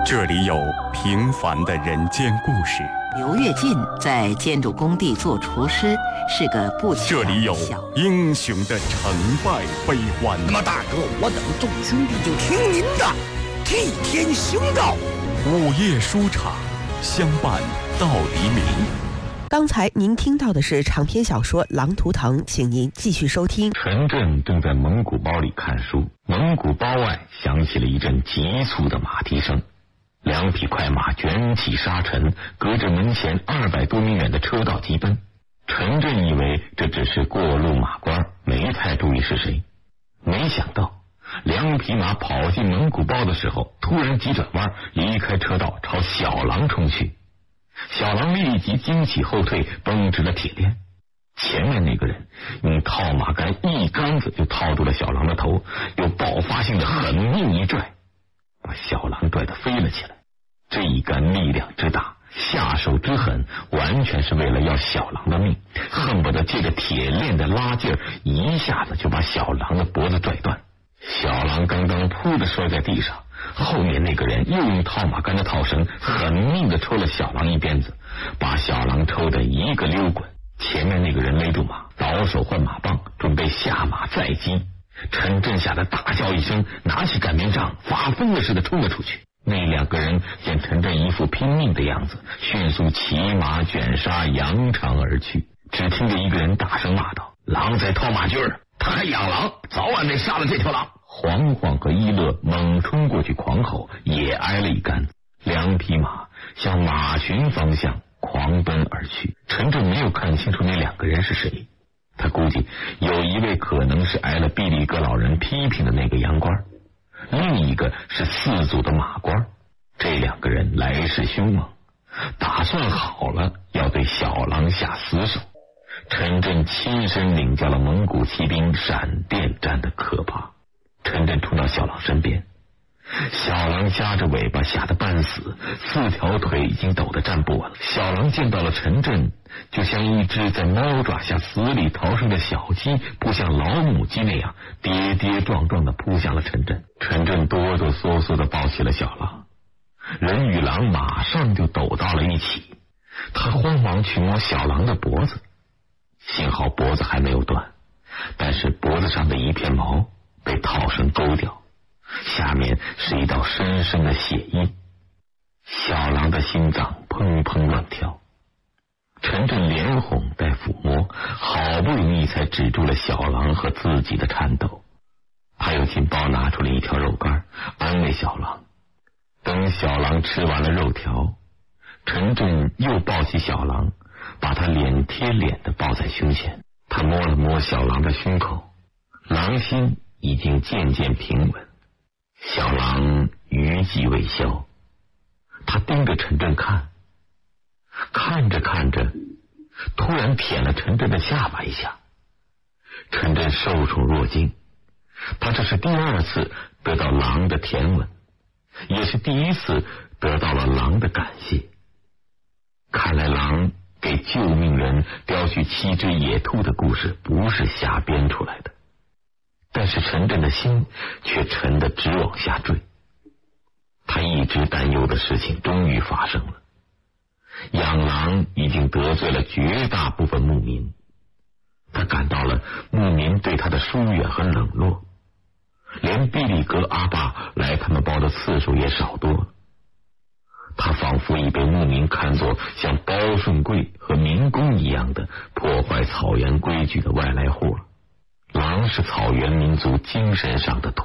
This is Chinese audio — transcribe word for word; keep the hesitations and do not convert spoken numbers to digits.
这里有平凡的人间故事。 刘跃进在建筑工地做厨师，是个不起眼的小。 这里有英雄的成败悲欢。 那么大哥，我等众兄弟就听您的，替天行道。 午夜书场，相伴到黎明。 刚才您听到的是长篇小说《狼图腾》，请您继续收听。 陈震正在蒙古包里看书，蒙古包外响起了一阵急促的马蹄声，两匹快马卷起沙尘，隔着门前二百多米远的车道疾奔。陈震以为这只是过路马官，没太注意是谁，没想到两匹马跑进蒙古包的时候，突然急转弯，离开车道，朝小狼冲去。小狼立即惊起后退，绷直了铁链。前面那个人用套马杆一杆子就套住了小狼的头，又爆发性的狠命一拽，把小狼拽得飞了起来。这一杆力量之大，下手之狠，完全是为了要小狼的命，恨不得借着铁链的拉劲儿，一下子就把小狼的脖子拽断。小狼刚刚扑的摔在地上，后面那个人又用套马杆的套绳狠命的抽了小狼一鞭子，把小狼抽得一个溜滚。前面那个人勒住马，倒手换马棒，准备下马再击。陈震吓得大叫一声，拿起擀面杖，发疯了似的冲了出去。那两个人见陈震一副拼命的样子，迅速骑马卷沙扬长而去。只听见一个人大声骂道：“狼在套马驹儿，他还养狼，早晚得杀了这条狼！”黄晃和一乐猛冲过去狂吼，也挨了一杆。两匹马向马群方向狂奔而去。陈震没有看清楚那两个人是谁，他估计有一位可能是挨了毕力格老人批评的那个洋官，另一个是四组的马官。这两个人来势凶猛，打算好了要对小狼下死手。陈震亲身领教了蒙古骑兵闪电战的可怕。陈震冲到小狼身边，小狼夹着尾巴吓得半死，四条腿已经抖得站不稳了。小狼见到了陈震，就像一只在猫爪下死里逃生的小鸡扑向老母鸡那样，跌跌撞撞地扑向了陈震。陈震哆哆嗦嗦地抱起了小狼，人与狼马上就抖到了一起。他慌忙去摸小狼的脖子，幸好脖子还没有断，但是脖子上的一片毛被套绳勾掉，下面是一道深深的血印。小狼的心脏砰砰乱跳，陈震连哄带抚摸，好不容易才止住了小狼和自己的颤抖。他又进包拿出了一条肉干，安慰小狼。等小狼吃完了肉条，陈震又抱起小狼，把他脸贴脸的抱在胸前。他摸了摸小狼的胸口，狼心已经渐渐平稳。小狼余悸未消，他盯着陈震看，看着看着，突然舔了陈震的下巴一下。陈震受宠若惊，他这是第二次得到狼的甜吻，也是第一次得到了狼的感谢。看来狼给救命人叼去七只野兔的故事不是瞎编出来的。但是陈震的心却沉得直往下坠，他一直担忧的事情终于发生了。养狼已经得罪了绝大部分牧民，他感到了牧民对他的疏远和冷落，连毕力格阿爸来他们包的次数也少多了。他仿佛已被牧民看作像包顺贵和民工一样的破坏草原规矩的外来户了。狼是草原民族精神上的土